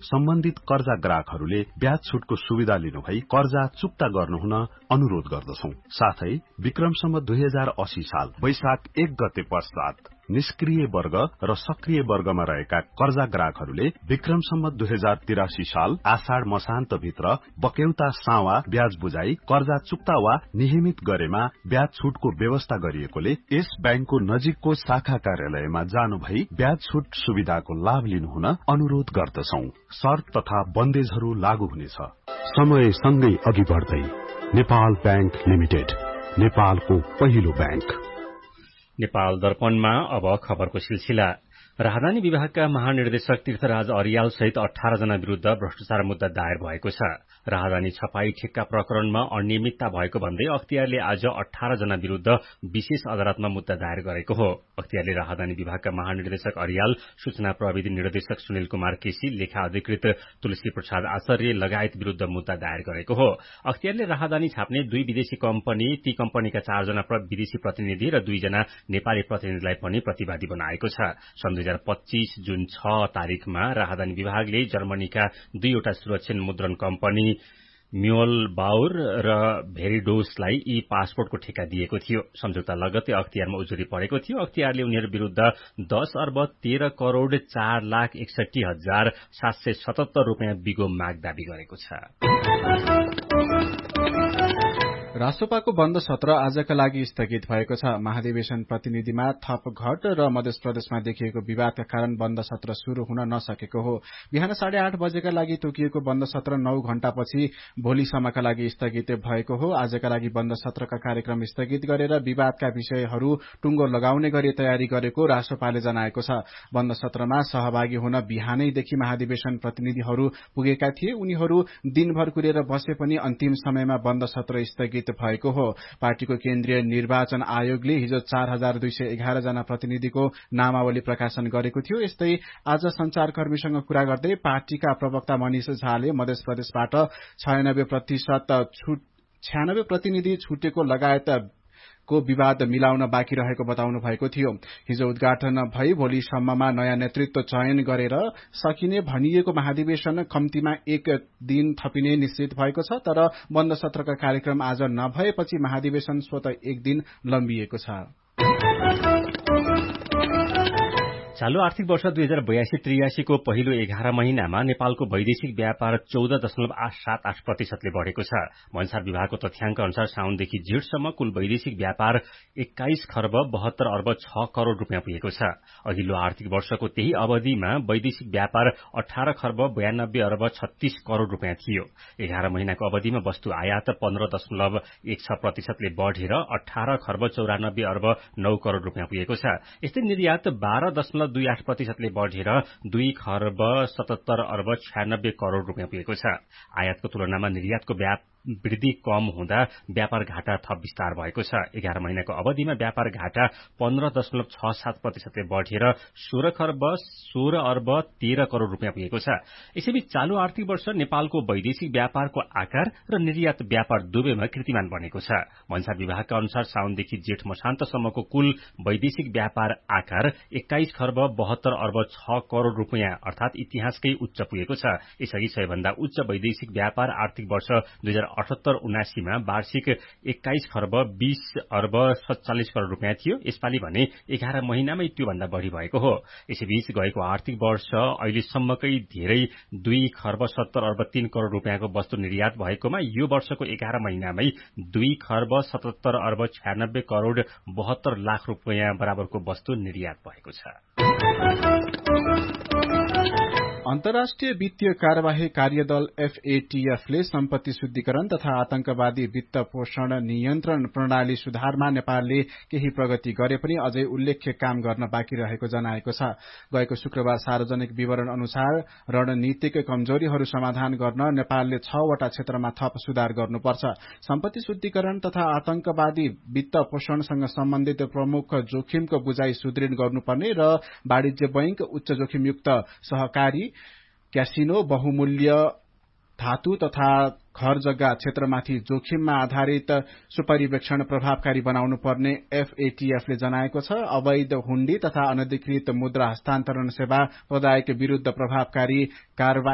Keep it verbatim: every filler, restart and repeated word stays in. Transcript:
सम्बन्धित कर्जा ग्राहकहरूले ब्याज छुटको सुविधा लिनुभई कर्जा चुक्ता गर्नुहुन अनुरोध गर्दछौं। साथै विक्रम सम्वत दुई हजार अस्सी साल वैशाख एक गते पश्चात निष्क्रिय वर्ग र सक्रिय वर्गमा रहेका कर्जा ग्राहकहरूले विक्रम सम्वत दुई हजार तिरासी साल आषाढ़ मसान्त भित्र बक्यौता सावा ब्याज बुझाई कर्जा चुक्ता वा नियमित गरेमा ब्याज छुटको व्यवस्था गरिएकोले यस बैंकको नजिकको शाखा कार्यालयमा जानु भई ब्याज छुट सुविधाको लाभ लिनुहुन अनुरोध गर्दछौं। शर्त तथा बन्देजहरू लागू हुनेछ। समय सँगै अघि बढ्दै नेपाल बैंक लिमिटेड, नेपालको पहिलो बैंक। नेपाल दर्पणमा अब खबरको सिलसिला। राजधानी विभागका महानिर्देशक तीर्थराज अरियाल सहित अठार जना विरूद्ध भ्रष्टाचार मुद्दा दायर भएको छ। राजधानी छपाई ठेक्का प्रकरणमा अनियमितता भएको भन्दै अख्तियारले आज अठार जना विरूद्ध विशेष अदालतमा मुद्दा दायर गरेको हो। अख्तियारले राजधानी विभागका महानिर्देशक अरियाल, सूचना प्रविधि निर्देशक सुनिल कुमार केसी, लेखा अधिकृत तुलसी प्रसाद आचार्य लगायत विरूद्ध मुद्दा दायर गरेको हो। अख्तियारले राजधानी छाप्ने दुई विदेशी कम्पनी, ती कम्पनीका चारजना विदेशी प्रतिनिधि र दुईजना नेपाली प्रतिनिधिलाई पनि प्रतिवादी बनाएको छ। सन् दुई हजार पच्चीस जुन छ तारिकमा राजधानी विभागले जर्मनीका दुईवटा सुरक्षण मुद्रण कम्पनी म्योल बाउर र भेरिडोसलाई यी पासपोर्टको ठेक्का दिएको थियो। सम्झौता लगत्तै अख्तियारमा उजुरी परेको थियो। अख्तियारले उनीहरू विरूद्ध दस अर्ब तेह्र करोड़ चार लाख एकसठी हजार सात सय सतहत्तर रूपियाँ बिगो माग दावी गरेको छ। राष्ट्रपाको बन्द सत्र आजका लागि स्थगित भएको छ। महाधिवेशन प्रतिनिधिमा थप घट र मध्य प्रदेशमा देखिएको विवादका कारण बन्द सत्र शुरू हुन नसकेको हो। बिहान साढे आठ बजेका लागि तोकिएको बन्द सत्र नौ घण्टापछि भोलिसम्मका लागि स्थगित भएको हो। आजका लागि बन्द सत्रका कार्यक्रम स्थगित गरेर विवादका विषयहरू टुङ्गो लगाउने गरी तयारी गरेको राष्ट्रपाले जनाएको छ। बन्द सत्रमा सहभागी हुन बिहानैदेखि महाधिवेशन प्रतिनिधिहरू पुगेका थिए। उनीहरू दिनभर कुरेर बसे पनि अन्तिम समयमा बन्द सत्र स्थगित भएको हो। पार्टीको केन्द्रीय निर्वाचन आयोगले हिजो चार हजार दुई सय एघार जना प्रतिनिधिको नामावली प्रकाशन गरेको थियो। यस्तै आज संचारकर्मीसँग कुरा गर्दै पार्टीका प्रवक्ता मनिष झाले मध्य प्रदेशबाट छयानब्बे प्रतिशत छयानब्बे प्रतिनिधि छुटेको लगायत को विवाद मिलाउन बाँकी रहेको बताउनु भएको थियो। हिजो उद्घाटन भई भोलिसम्ममा नयाँ नेतृत्व चयन गरेर सकिने भनिएको महाधिवेशन कम्तीमा एक दिन थपिने निश्चित भएको छ। तर बन्द सत्रका कार्यक्रम आज नभएपछि महाधिवेशन स्वतः एक दिन लम्बिएको छ। चालू आर्थिक वर्ष दुई हजार बयासी त्रियासीको पहिलो एघार महिनामा नेपालको वैदेशिक व्यापार चौध दशमलव आठ सात आठ प्रतिशतले बढ़ेको छ। भन्सार विभागको तथ्याङ्क अनुसार साउनदेखि जेठसम्म कुल वैदेशिक व्यापार एक्काइस खर्ब बहत्तर अर्ब छ करोड़ रूपियाँ पुगेको छ। अघिल्लो आर्थिक वर्षको त्यही अवधिमा वैदेशिक व्यापार अठार खर्ब बयानब्बे अर्ब छत्तीस करोड़ रूपियाँ थियो। एघार महिनाको अवधिमा वस्तु आयात पन्ध्र दशमलव एक छ प्रतिशतले बढ़ेर अठार खर्ब चौरानब्बे अर्ब नौ करोड़ रूपियाँ पुगेको छ। यस्तै निर्यात बाह्र दशमलव दुई आठ प्रतिशतले बढ़ेर दुई खर्ब सतहत्तर अर्ब छयानब्बे करोड़ रूपियाँ पुगेको छ। आयातको तुलनामा निर्यातको वृद्धि कम हुँदा व्यापार घाटा थप विस्तार भएको छ। एघार महिनाको अवधिमा व्यापार घाटा पन्ध्र दशमलव छ सात प्रतिशतले बढ़ेर सोह्र खर्ब सोह्र अर्ब तेह्र करोड़ रूपियाँ पुगेको छ। यसैबीच चालू आर्थिक वर्ष नेपालको वैदेशिक व्यापारको आकार र निर्यात व्यापार दुवैमा कीर्तिमान बनेको छ। भन्सार विभागका अनुसार साउनदेखि जेठ मसान्तसम्मको कुल वैदेशिक व्यापार आकार एक्काइस खर्ब बहत्तर अर्ब छ करोड़ रूपियाँ अर्थात इतिहासकै उच्च पुगेको छ। यसअघि सबैभन्दा उच्च वैदेशिक व्यापार आर्थिक वर्ष दुई हजार अठहत्तर उनासीमा वार्षिक एक्काइस खर्ब बीस अर्ब सत्तालिस करोड़ रूपियाँ थियो। यसपालि भने एघार महिनामै त्योभन्दा बढ़ी भएको हो। यसैबीच गएको आर्थिक वर्ष अहिलेसम्मकै धेरै दुई खर्ब सत्तर अर्ब तीन करोड़ रूपियाँको वस्तु निर्यात भएकोमा यो वर्षको एघार महिनामै दुई खर्ब सतहत्तर अर्ब छयानब्बे करोड़ बहत्तर लाख रूपियाँ बराबरको वस्तु निर्यात भएको छ। अन्तर्राष्ट्रिय वित्तीय कार्यवाही कार्यदल एफएटीएफले सम्पत्ति शुद्धिकरण तथा आतंकवादी वित्त पोषण नियन्त्रण प्रणाली सुधारमा नेपालले केही प्रगति गरे पनि अझै उल्लेख्य काम गर्न बाँकी रहेको जनाएको छ। गएको शुक्रबार सार्वजनिक विवरण अनुसार रणनीतिक कमजोरीहरू समाधान गर्न नेपालले छवटा क्षेत्रमा थप सुधार गर्नुपर्छ। सम्पत्ति शुद्धिकरण तथा आतंकवादी वित्त पोषणसँग सम्बन्धित प्रमुख जोखिमको बुझाइ सुदृढ गर्नुपर्ने र वाणिज्य बैंक, उच्च जोखिमयुक्त सहकारी, क्यासिनो, बहुमूल्य धातु तथा घर जग्गा क्षेत्रमाथि जोखिममा आधारित सुपरिवेक्षण प्रभावकारी बनाउनु पर्ने एफएटीएफले जनाएको छ। अवैध हुण्डी तथा अनधिकृत मुद्रा हस्तान्तरण सेवा प्रदायक विरूद्ध प्रभावकारी कार्यवाही